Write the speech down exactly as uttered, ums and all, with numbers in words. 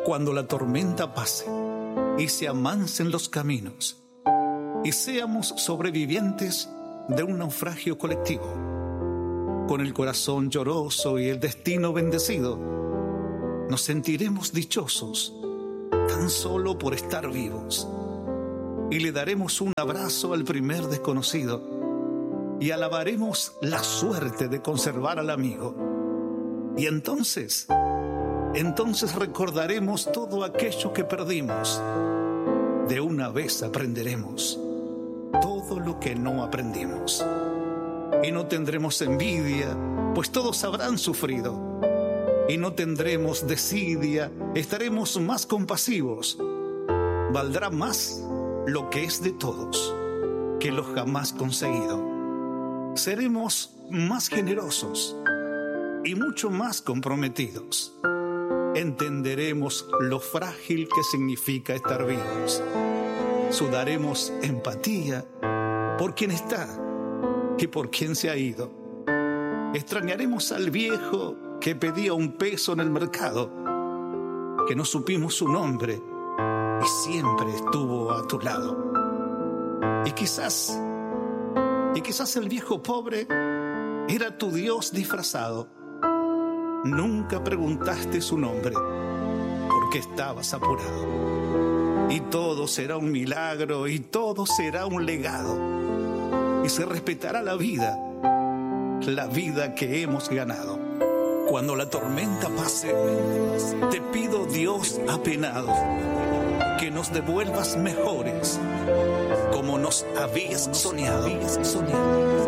Cuando la tormenta pase y se amansen los caminos y seamos sobrevivientes de un naufragio colectivo, con el corazón lloroso y el destino bendecido, nos sentiremos dichosos tan solo por estar vivos y le daremos un abrazo al primer desconocido y alabaremos la suerte de conservar al amigo. Y entonces, entonces recordaremos todo aquello que perdimos. De una vez aprenderemos todo lo que no aprendimos. Y no tendremos envidia, pues todos habrán sufrido. Y no tendremos desidia, estaremos más compasivos. Valdrá más lo que es de todos que lo jamás conseguido. Seremos más generosos y mucho más comprometidos. Entenderemos lo frágil que significa estar vivos. Sudaremos empatía por quien está y por quien se ha ido. Extrañaremos al viejo que pedía un peso en el mercado, que no supimos su nombre y siempre estuvo a tu lado. Y quizás, y quizás el viejo pobre era tu Dios disfrazado. Nunca preguntaste su nombre porque estabas apurado. Y todo será un milagro y todo será un legado. Y se respetará la vida, la vida que hemos ganado. Cuando la tormenta pase, te pido, Dios apenado, que nos devuelvas mejores, como nos habías soñado.